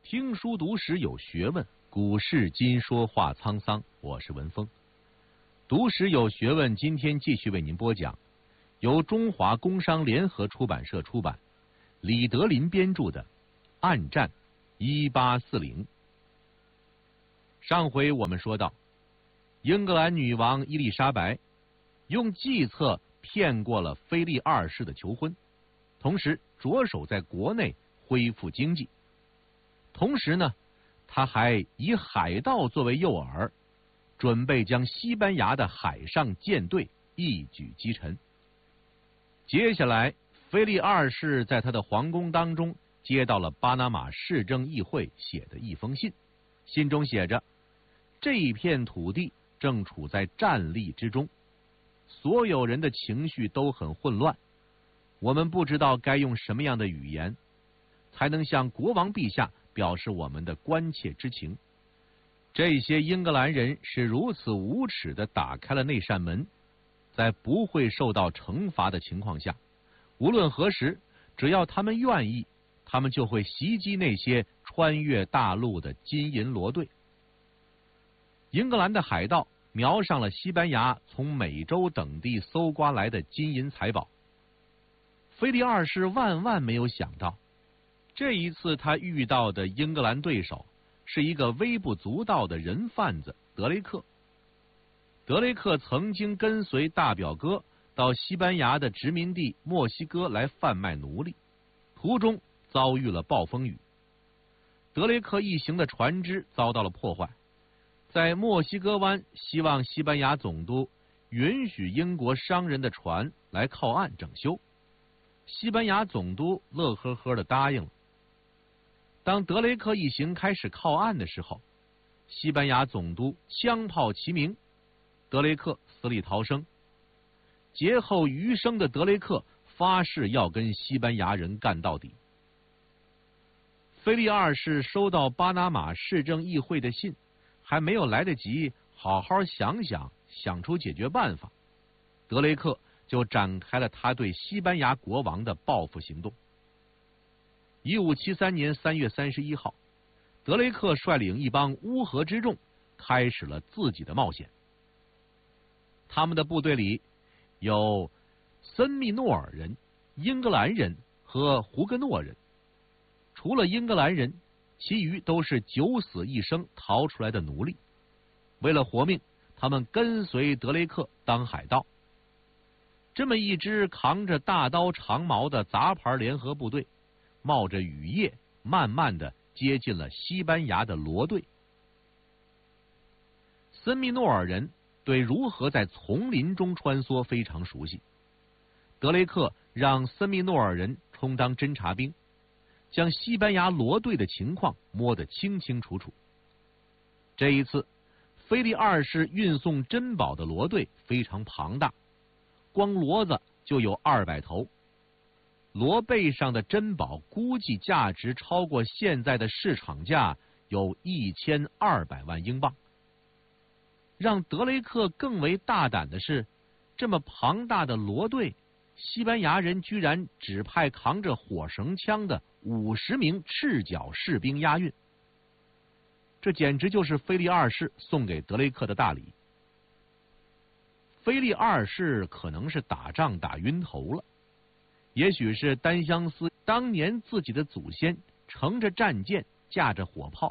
听书读史有学问，古事今说话沧桑。我是文峰。读史有学问，今天继续为您播讲由中华工商联合出版社出版，李德林编著的《暗战1840》。上回我们说到，英格兰女王伊丽莎白用计策骗过了菲利二世的求婚，同时着手在国内恢复经济。同时呢，他还以海盗作为诱饵，准备将西班牙的海上舰队一举击沉。接下来，菲利二世在他的皇宫当中接到了巴拿马市政议会写的一封信，信中写着：这一片土地正处在战栗之中，所有人的情绪都很混乱，我们不知道该用什么样的语言才能向国王陛下表示我们的关切之情。这些英格兰人是如此无耻地打开了那扇门，在不会受到惩罚的情况下，无论何时，只要他们愿意，他们就会袭击那些穿越大陆的金银罗队。英格兰的海盗瞄上了西班牙从美洲等地搜刮来的金银财宝。菲利二世万万没有想到，这一次他遇到的英格兰对手是一个微不足道的人贩子德雷克。德雷克曾经跟随大表哥到西班牙的殖民地墨西哥来贩卖奴隶，途中遭遇了暴风雨，德雷克一行的船只遭到了破坏。在墨西哥湾希望西班牙总督允许英国商人的船来靠岸整修，西班牙总督乐呵呵地答应了。当德雷克一行开始靠岸的时候，西班牙总督枪炮齐鸣，德雷克死里逃生。劫后余生的德雷克发誓要跟西班牙人干到底。菲利二世收到巴拿马市政议会的信，还没有来得及好好想出解决办法，德雷克就展开了他对西班牙国王的报复行动。1573年3月31号，德雷克率领一帮乌合之众开始了自己的冒险。他们的部队里有森密诺尔人、英格兰人和胡格诺人。除了英格兰人，其余都是九死一生逃出来的奴隶。为了活命，他们跟随德雷克当海盗。这么一支扛着大刀长矛的杂牌联合部队，冒着雨夜，慢慢地接近了西班牙的罗队。森密诺尔人对如何在丛林中穿梭非常熟悉。德雷克让森密诺尔人充当侦察兵，将西班牙罗队的情况摸得清清楚楚。这一次，菲利二世运送珍宝的罗队非常庞大，光骡子就有200头。骡背上的珍宝估计价值超过现在的市场价，有1200万英镑。让德雷克更为大胆的是，这么庞大的骡队，西班牙人居然只派扛着火绳枪的50名赤脚士兵押运。这简直就是菲利二世送给德雷克的大礼。菲利二世可能是打仗打晕头了，也许是单相思当年自己的祖先乘着战舰，驾着火炮，